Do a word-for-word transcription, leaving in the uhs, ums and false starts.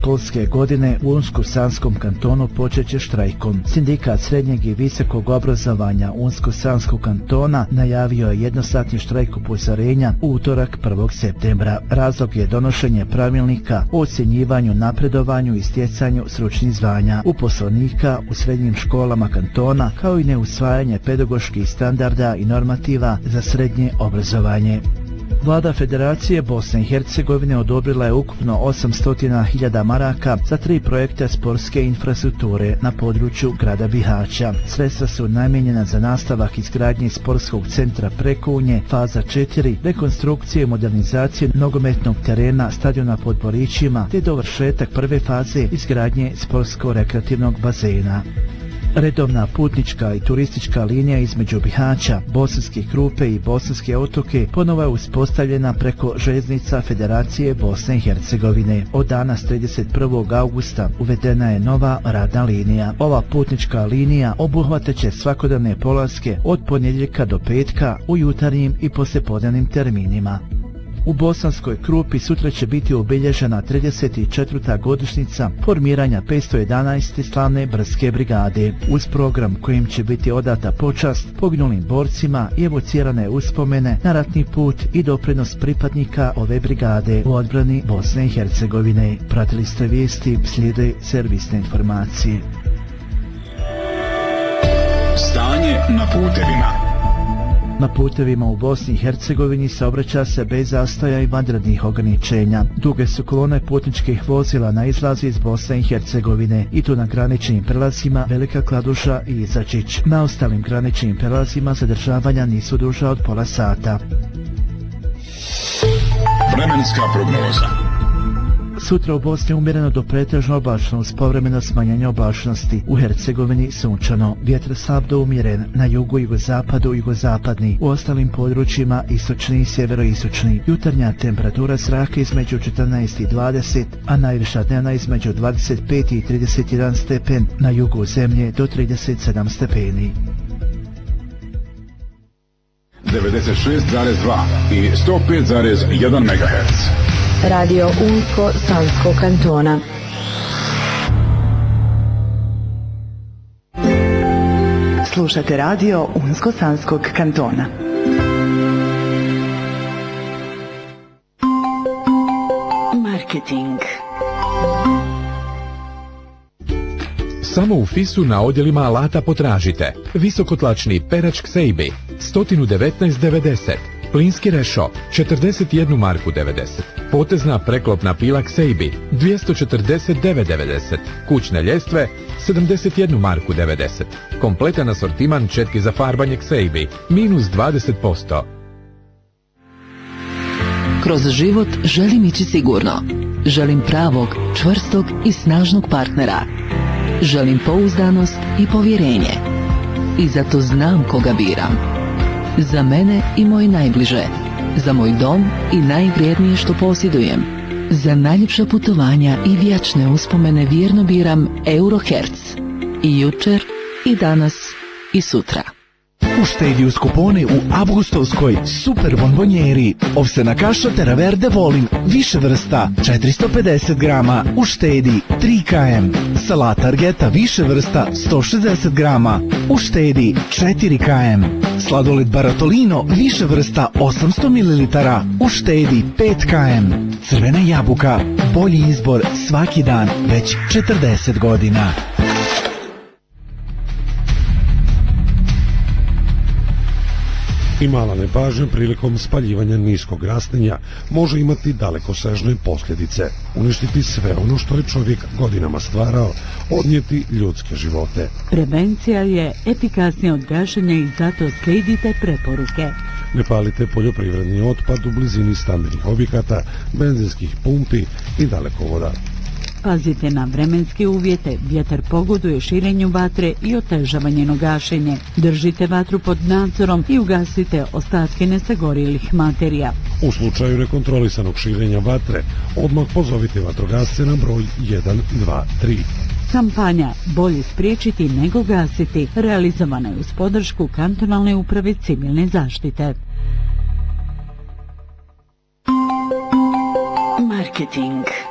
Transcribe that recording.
Školske godine u Unsko-Sanskom kantonu počet će štrajkom. Sindikat srednjeg i visokog obrazovanja Unsko-Sanskog kantona najavio je jednosatni štrajk upozorenja u utorak prvog septembra. Razlog je donošenje pravilnika o ocjenjivanju, napredovanju i stjecanju stručnih zvanja uposlenika u srednjim školama kantona, kao i neusvajanje pedagoških standarda i normativa za srednje obrazovanje. Vlada Federacije Bosne i Hercegovine odobrila je ukupno osamsto hiljada maraka za tri projekta sportske infrastrukture na području grada Bihaća. Sredstva su namijenjena za nastavak izgradnje sportskog centra Prekounje, faza četiri, rekonstrukcije i modernizacije nogometnog terena stadiona pod Borićima, te dovršetak prve faze izgradnje sportsko-rekreativnog bazena. Redovna putnička i turistička linija između Bihaća, Bosanske Krupe i Bosanske Otoke ponovo je uspostavljena preko željeznica Federacije Bosne i Hercegovine. Od danas trideset prvog augusta uvedena je nova radna linija. Ova putnička linija obuhvataće svakodnevne polaske od ponedjeljka do petka u jutarnjim i poslijepodnevnim terminima. U Bosanskoj Krupi sutra će biti obilježena trideset četvrta godišnjica formiranja petsto jedanaeste slavne brdske brigade, uz program kojim će biti odata počast poginulim borcima i evocirane uspomene na ratni put i doprinos pripadnika ove brigade u odbrani Bosne i Hercegovine. Pratili ste vijesti, slijede servisne informacije. Stanje na putevima. Na putevima u Bosni i Hercegovini saobraća se bez zastoja i vanrednih ograničenja. Duge su kolone putničkih vozila na izlazi iz Bosne i Hercegovine i to na graničnim prelazima Velika Kladuša i Izačić. Na ostalim graničnim prelazima zadržavanja nisu duža od pola sata. Vremenska prognoza. Sutra u Bosni umjereno do pretežno oblačno uz povremeno smanjenje oblačnosti. U Hercegovini sunčano, vjetar slab do umjeren, na jugu, jugozapadu, jugozapadni, u ostalim područjima istočni i sjeveroistočni. Jutarnja temperatura zraka između četrnaest i dvadeset, a najviša dnevna između dvadeset pet i trideset jedan stepen, na jugu zemlje do trideset sedam stepeni. devedeset šest zarez dva i sto pet zarez jedan megaherc. Radio Unsko-Sanskog kantona. Slušate radio Unsko-Sanskog kantona. Marketing. Samo u Fisu na odjelima alata potražite visokotlačni perač Ksejbi sto devetnaest devedeset, plinski rešo četrdeset jednu marku devedeset, potezna preklopna pila Ksejbi dvjesto četrdeset devet devedeset, kućne ljestve sedamdeset jednu marku devedeset, kompletan asortiman četki za farbanje Ksejbi minus dvadeset posto. Kroz život želim ići sigurno. Želim pravog, čvrstog i snažnog partnera. Želim pouzdanost i povjerenje. I zato znam koga biram. Za mene i moje najbliže. Za moj dom i najvrijednije što posjedujem. Za najljepša putovanja i vječne uspomene vjerno biram Eurohertz. I jučer, i danas, i sutra. Uštedi uz kupone u avgustovskoj super bonbonjeri. Ovsena kaša Teraverde Volim, više vrsta, četiristo pedeset grama. Uštedi tri kilograma. Salata Argeta, više vrsta, sto šezdeset grama. Uštedi četiri kilograma. Sladoled Baratolino, više vrsta, osamsto mililitara. Uštedi pet kilograma. Crvena jabuka, bolji izbor svaki dan, već četrdeset godina. I mala nepažnja prilikom spaljivanja niskog rastinja može imati dalekosežne posljedice, uništiti sve ono što je čovjek godinama stvarao, odnijeti ljudske živote. Prevencija je efikasnija od gašenja i zato slijedite preporuke. Ne palite poljoprivredni otpad u blizini stambenih objekata, benzinskih pumpi i dalekovoda. Pazite na vremenske uvjete, vjetar pogoduje širenju vatre i otežava njeno gašenje. Držite vatru pod nadzorom i ugasite ostatke nesagorjelih materija. U slučaju nekontrolisanog širenja vatre, odmah pozovite vatrogasce na broj jedan dva tri. Kampanja Bolje spriječiti nego gasiti realizovana je uz podršku Kantonalne uprave civilne zaštite. Marketing.